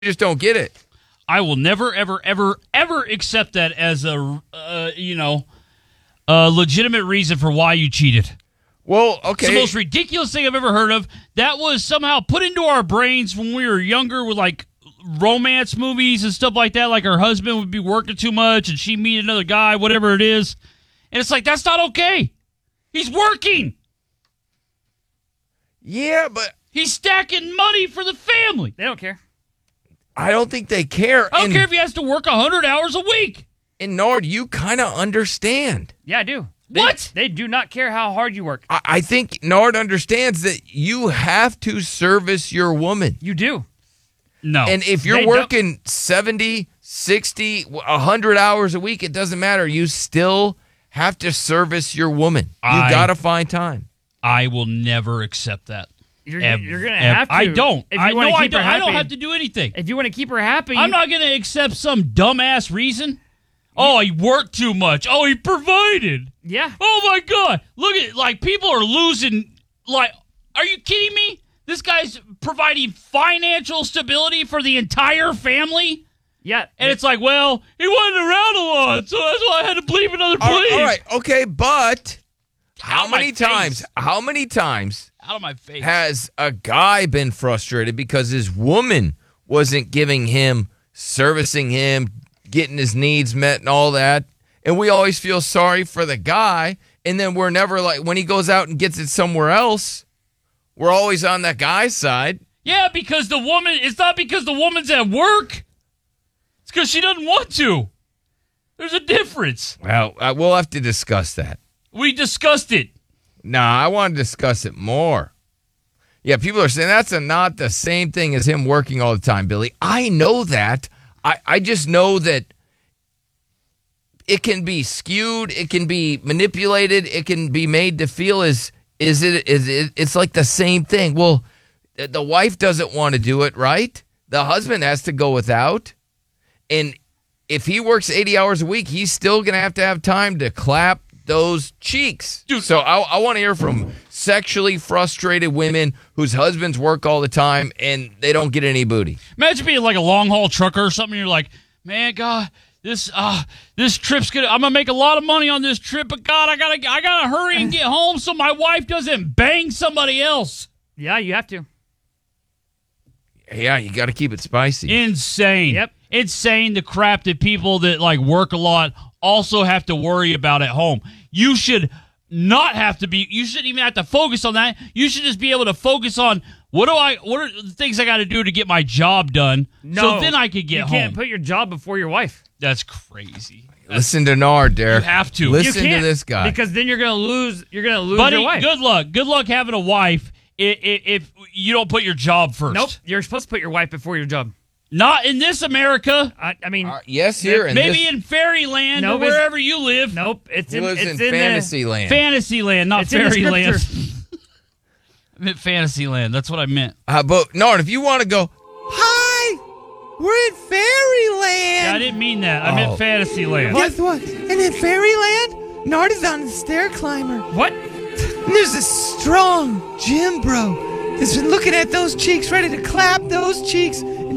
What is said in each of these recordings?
just don't get it. I will never, ever, ever, ever accept that as a legitimate reason for why you cheated. Well, okay. It's the most ridiculous thing I've ever heard of. That was somehow put into our brains when we were younger with like romance movies and stuff like that. Like her husband would be working too much and she'd meet another guy, whatever it is. And it's like, that's not okay. He's working. Yeah, but he's stacking money for the family. They don't care. I don't think they care. I don't care if he has to work 100 hours a week. And Nard, you kind of understand. Yeah, I do. What? They do not care how hard you work. I think Nard understands that you have to service your woman. You do. No. And if you're working 70, 60, 100 hours a week, it doesn't matter. You still have to service your woman. You got to find time. I will never accept that. You're going to have to. I don't. If you want to keep her happy, I don't have to do anything. If you want to keep her happy. I'm not going to accept some dumbass reason. Oh, he worked too much. Oh, he provided. Yeah. Oh, my God. Look at, like, people are losing, like, are you kidding me? This guy's providing financial stability for the entire family? Yeah. And it's like, well, he wasn't around a lot, so that's why I had to bleep another place. All right, okay, but how many times out of my face has a guy been frustrated because his woman wasn't giving him, servicing him, getting his needs met and all that? And we always feel sorry for the guy, and then we're never like, when he goes out and gets it somewhere else, we're always on that guy's side. Yeah, because it's not because the woman's at work. It's because she doesn't want to. There's a difference. Well, we'll have to discuss that. We discussed it. Nah, I want to discuss it more. Yeah, people are saying that's not the same thing as him working all the time, Billy. I know that. I just know that it can be skewed, it can be manipulated, it can be made to feel it's like the same thing. Well, the wife doesn't want to do it, right? The husband has to go without. And if he works 80 hours a week, he's still going to have time to clap those cheeks. Dude. So I want to hear from sexually frustrated women whose husbands work all the time and they don't get any booty. Imagine being like a long haul trucker or something. You're like, man, God, this trip's I'm gonna make a lot of money on this trip, but God, I gotta hurry and get home so my wife doesn't bang somebody else. Yeah, you have to. Yeah, you got to keep it spicy. Insane. Yep. Insane the crap that people that like work a lot also have to worry about at home. You should not have to be. You shouldn't even have to focus on that. You should just be able to focus on what are the things I got to do to get my job done. No, so then I could get home. You can't put your job before your wife. That's crazy. Listen to Nard, Derek. You have to. Listen to this guy. Because then you're gonna lose. You're gonna lose Buddy, your wife. good luck. Good luck having a wife if you don't put your job first. Nope. You're supposed to put your wife before your job. Not in this America. I mean, yes, here in maybe this, in Fairyland or wherever you live. Nope, it's he lives in the Fantasyland. Fantasyland, not It's in the Fairyland. scripture. I meant Fantasyland. That's what I meant. But Nard, if you want to go, hi, we're in Fairyland. Yeah, I didn't mean that. I meant Fantasyland. Guess what? And in Fairyland, Nard is on the stair climber. What? And there's this strong gym bro that's been looking at those cheeks, ready to clap those cheeks in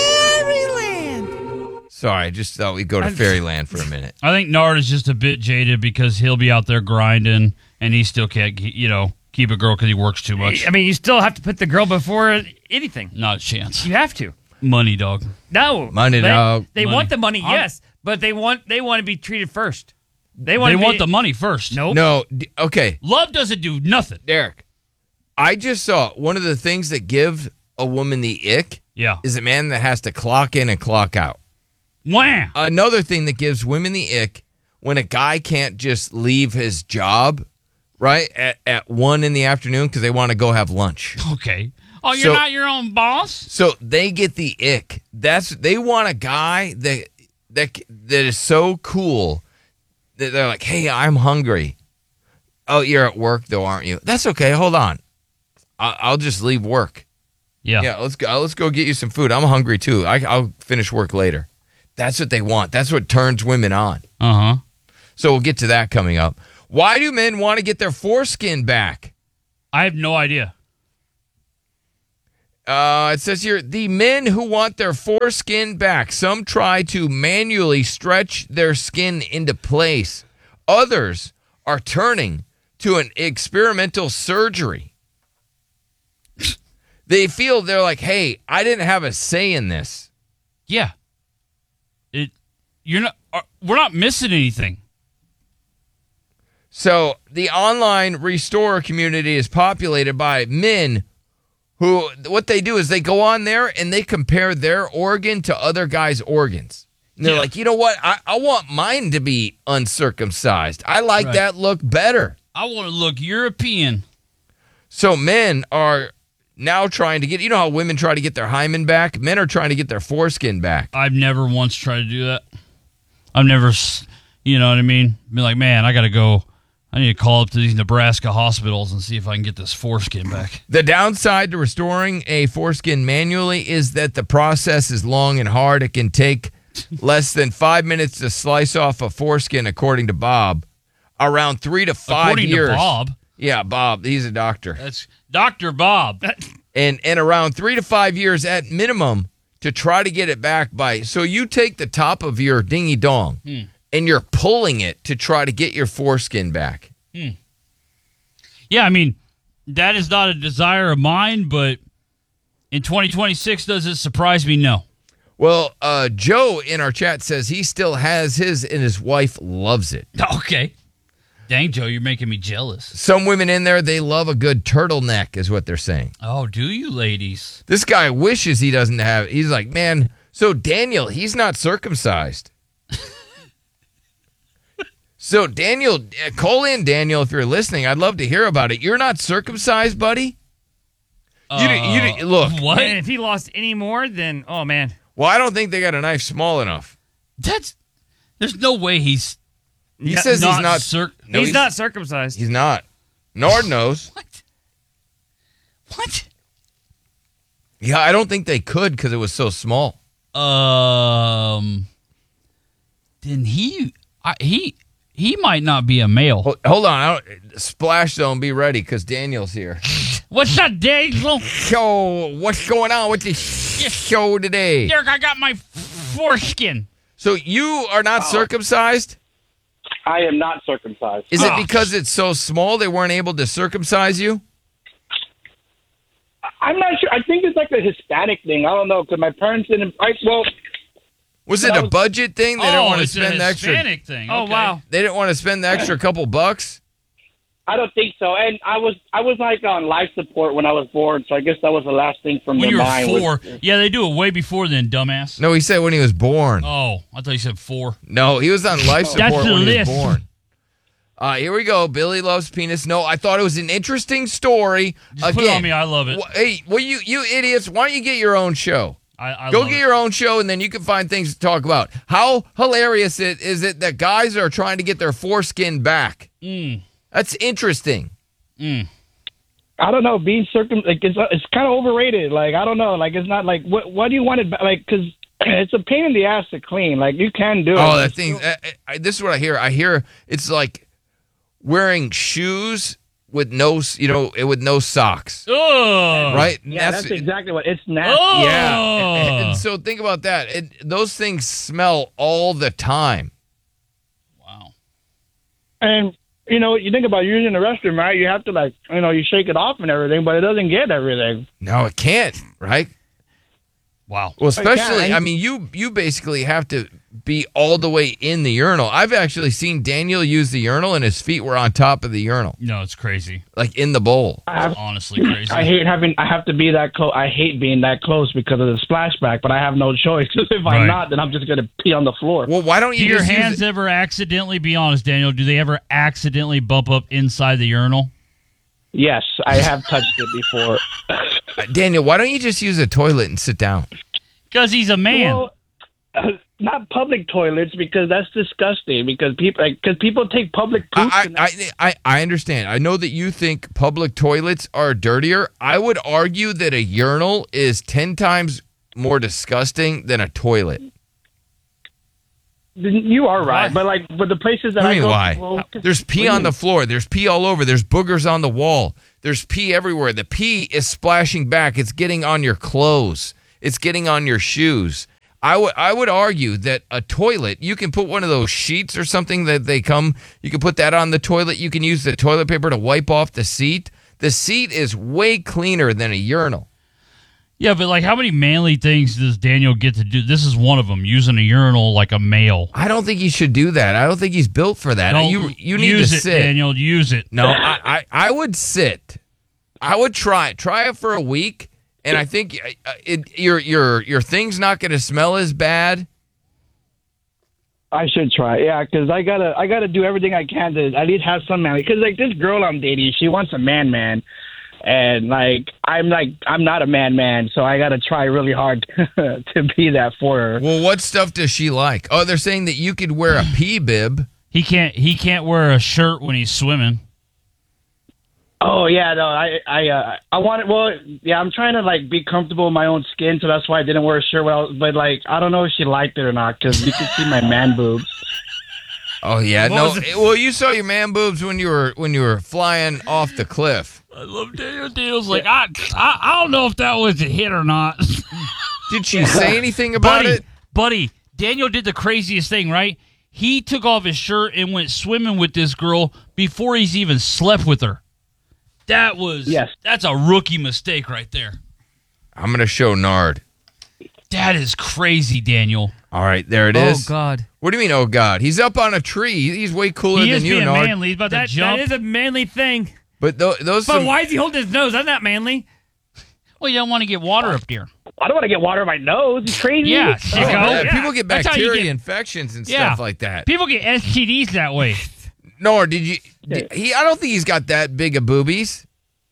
Fairyland. Sorry, I just thought we'd go to Fairyland for a minute. I think Nard is just a bit jaded because he'll be out there grinding and he still can't, keep a girl because he works too much. I mean, you still have to put the girl before anything. Not a chance. You have to. Money, dog. No. Money, dog. They Money. want the money, yes, but they want to be treated first. They want the money first. Nope. No, okay. Love doesn't do nothing. Derek, I just saw one of the things that give a woman the ick is a man that has to clock in and clock out. Wham! Another thing that gives women the ick when a guy can't just leave his job, right, at 1 in the afternoon because they want to go have lunch. Okay. Oh, you're not your own boss? So they get the ick. They want a guy that is so cool that they're like, hey, I'm hungry. Oh, you're at work though, aren't you? That's okay. Hold on. I'll just leave work. Yeah. Let's go get you some food. I'm hungry too. I'll finish work later. That's what they want. That's what turns women on. Uh-huh. So we'll get to that coming up. Why do men want to get their foreskin back? I have no idea. It says here, the men who want their foreskin back, some try to manually stretch their skin into place. Others are turning to an experimental surgery. They feel they're like, hey, I didn't have a say in this. Yeah. We're not missing anything. So the online restorer community is populated by men who, what they do is they go on there and they compare their organ to other guys' organs. And they're like, you know what? I want mine to be uncircumcised. I like that look better. I want to look European. So men are now trying to get, you know how women try to get their hymen back? Men are trying to get their foreskin back. I've never once tried to do that. I've never, you know what I mean? Been like, man, I got to go. I need to call up to these Nebraska hospitals and see if I can get this foreskin back. The downside to restoring a foreskin manually is that the process is long and hard. It can take less than 5 minutes to slice off a foreskin, according to Bob. Around 3 to 5 According years. to Bob. Yeah, Bob. He's a doctor. That's Dr. Bob. And around 3 to 5 years at minimum to try to get it back by. So you take the top of your dingy dong and you're pulling it to try to get your foreskin back. Yeah, I mean, that is not a desire of mine, but in 2026, does it surprise me? No. Well, Joe in our chat says he still has his and his wife loves it. Okay. Dang, Joe, you're making me jealous. Some women in there, they love a good turtleneck is what they're saying. Oh, do you, ladies? This guy wishes he doesn't have, he's like, man, so Daniel, he's not circumcised. So Daniel, call in Daniel if you're listening. I'd love to hear about it. You're not circumcised, buddy? Look. What? Man, if he lost any more, then, oh, man. Well, I don't think they got a knife small enough. There's no way he's He says he's not. No, he's not circumcised. He's not. Nord knows. What? Yeah, I don't think they could because it was so small. Then he might not be a male. Hold on. Splash Zone, be ready because Daniel's here. What's up, Daniel? Yo, what's going on with this show today? Derek, I got my foreskin. So you are not circumcised? I am not circumcised. Is it because it's so small they weren't able to circumcise you? I'm not sure. I think it's like a Hispanic thing. I don't know because my parents didn't. Was it a budget thing? They didn't want to spend the extra. Hispanic thing. Oh, Okay. wow. They didn't want to spend the extra couple bucks. I don't think so. And I was like on life support when I was born, so I guess that was the last thing from When their you were mind. 4. Yeah, they do it way before then, dumbass. No, he said when he was born. Oh, I thought you said 4. No, he was on life support That's the when he was list. born. Here we go. Billy loves penis. No, I thought it was an interesting story. Just put it on me. I love it. Hey, well, you idiots, why don't you get your own show? I Go love get it. your own show, and then you can find things to talk about. How hilarious is it that guys are trying to get their foreskin back? That's interesting. I don't know. Being like it's kind of overrated. Like I don't know. Like it's not like what do you want it like? Because it's a pain in the ass to clean. Like you can do it. Oh, that thing. This is what I hear. I hear it's like wearing shoes with no, with no socks. Oh. Right? Yeah, that's exactly what it's nasty. Oh. Yeah. And so think about that. Those things smell all the time. Wow. And you think about using the restroom, right? You have to you shake it off and everything, but it doesn't get everything. No, it can't. Right? Wow. Well, especially, Okay. I mean, you basically have to be all the way in the urinal. I've actually seen Daniel use the urinal, and his feet were on top of the urinal, No, it's crazy. like in the bowl. It's honestly crazy. I have to be that close. I hate being that close because of the splashback, but I have no choice. Because if Right. I'm not, then I'm just going to pee on the floor. Well, why don't Do you your just use hands it? ever accidentally, be honest, Daniel, do they ever accidentally bump up inside the urinal? Yes, I have touched it before. Daniel, why don't you just use a toilet and sit down? Because he's a man. Well, not public toilets because that's disgusting. Because people take public poops. I understand. I know that you think public toilets are dirtier. I would argue that a urinal is 10 times more disgusting than a toilet. You are right, but the places that I I mean, go, why? well, There's pee on the floor. There's pee all over. There's boogers on the wall. There's pee everywhere. The pee is splashing back. It's getting on your clothes. It's getting on your shoes. I would argue that a toilet, you can put one of those sheets or something that they come, you can put that on the toilet. You can use the toilet paper to wipe off the seat. The seat is way cleaner than a urinal. Yeah, but like, how many manly things does Daniel get to do? This is one of them, using a urinal like a male. I don't think he should do that. I don't think he's built for that. Don't You need use to it, sit. Daniel. Use it. No, I would sit. I would try it for a week, and I think your thing's not going to smell as bad. I should try, yeah, because I gotta do everything I can to at least have some man. Because like this girl I'm dating, she wants a man, and I'm not a man, so I gotta try really hard to be that for her. Well, what stuff does she like? Oh, they're saying that you could wear a pee bib. He can't wear a shirt when he's swimming. Oh yeah, no, I want it. Well, yeah, I'm trying to be comfortable in my own skin, so that's why I didn't wear a shirt. But I don't know if she liked it or not because you can see my man boobs. Oh yeah, no. Well, you saw your man boobs when you were flying off the cliff. I love Daniel. Daniel's like, I don't know if that was a hit or not. Did she say anything about it? Buddy, Daniel did the craziest thing, right? He took off his shirt and went swimming with this girl before he's even slept with her. That's a rookie mistake right there. I'm going to show Nard. That is crazy, Daniel. All right, there it is. Oh, God. What do you mean, oh, God? He's up on a tree. He's way cooler He than is you, being Nard. manly. He's about to That jump. is a manly thing. But those. But why is he holding his nose? That's not manly. Well, you don't want to get water up there. I don't want to get water in my nose. It's crazy. Yeah, Oh, sicko. yeah, yeah. people get That's how you bacteria get- infections and Yeah. stuff like that. People get STDs that way. Nard, I don't think he's got that big of boobies.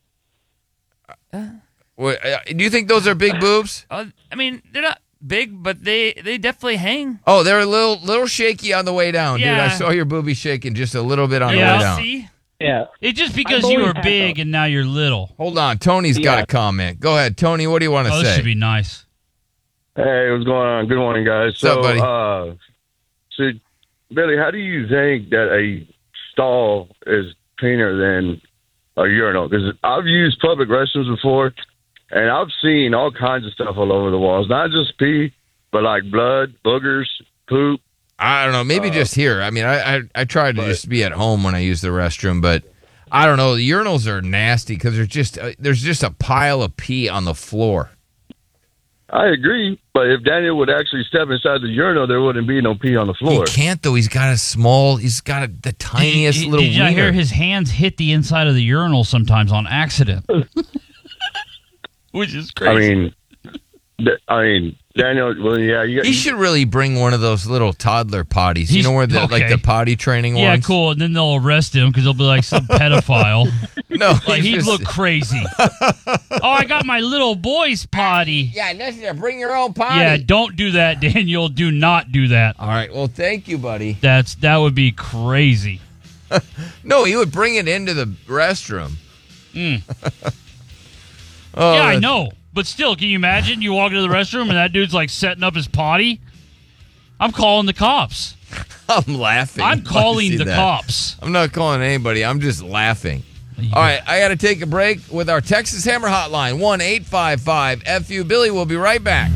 Do you think those are big boobs? I mean, they're not big, but they definitely hang. Oh, they're a little shaky on the way down, dude. I Yeah. saw your booby shaking just a little bit on the Yeah. way down. See? Yeah. It's just because I've you always were had big those. and now you're little. Hold on, Tony's got Yeah. a comment. Go ahead, Tony. What do you want to Oh, this say? should be nice. Hey, what's going on? Good morning, guys. What's up, buddy? So, Billy, how do you think that a stall is cleaner than a urinal? Because I've used public restrooms before, and I've seen all kinds of stuff all over the walls. Not just pee, but like blood, boogers, poop. I don't know. Maybe just here. I mean, I try to just be at home when I use the restroom, but I don't know. The urinals are nasty because there's just a pile of pee on the floor. I agree, but if Daniel would actually step inside the urinal, there wouldn't be no pee on the floor. He can't though. He's got the tiniest little. Did you not hear wiener. his hands hit the inside of the urinal sometimes on accident? Which is crazy. I mean, Daniel. Well, yeah, He should really bring one of those little toddler potties. You He's- know where the okay. the potty training Yeah, ones. cool. And then they'll arrest him because they'll be like some pedophile. No, Like, he'd just- look crazy. Oh, I got my little boy's potty. Yeah, listen, bring your own potty. Yeah, don't do that, Daniel. Do not do that. All right. Well, thank you, buddy. That would be crazy. No, he would bring it into the restroom. Mm. Oh, Yeah, I that's- know. But still, can you imagine you walk into the restroom and that dude's like setting up his potty? I'm calling the cops. I'm laughing. I'm when I calling see the that. cops. I'm not calling anybody. I'm just laughing. All right, I got to take a break with our Texas Hammer Hotline, 1-855-FU. Billy, we'll be right back.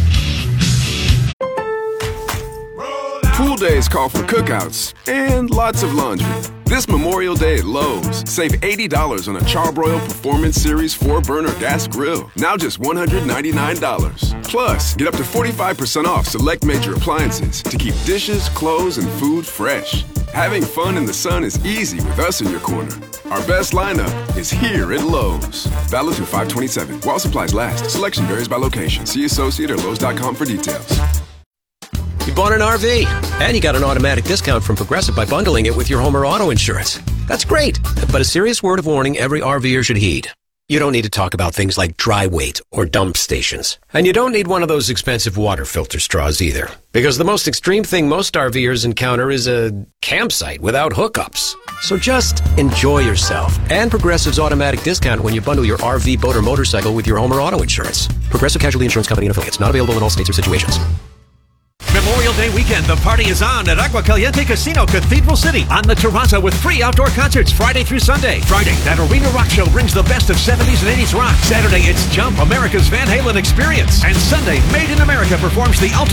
Pool days call for cookouts and lots of laundry. This Memorial Day at Lowe's, save $80 on a Charbroil Performance Series 4-burner gas grill. Now just $199. Plus, get up to 45% off select major appliances to keep dishes, clothes, and food fresh. Having fun in the sun is easy with us in your corner. Our best lineup is here at Lowe's. Valid through 5/27. While supplies last. Selection varies by location. See associate or Lowe's.com for details. You bought an RV, and you got an automatic discount from Progressive by bundling it with your home or auto insurance. That's great, but a serious word of warning every RVer should heed. You don't need to talk about things like dry weight or dump stations. And you don't need one of those expensive water filter straws either. Because the most extreme thing most RVers encounter is a campsite without hookups. So just enjoy yourself and Progressive's automatic discount when you bundle your RV, boat, or motorcycle with your home or auto insurance. Progressive Casualty Insurance Company and affiliates. Not available in all states or situations. Memorial Day weekend, the party is on at Agua Caliente Casino, Cathedral City, on the Terraza with free outdoor concerts Friday through Sunday. Friday, that Arena Rock Show brings the best of 70s and 80s rock. Saturday, it's Jump, America's Van Halen experience. And Sunday, Made in America performs the ultimate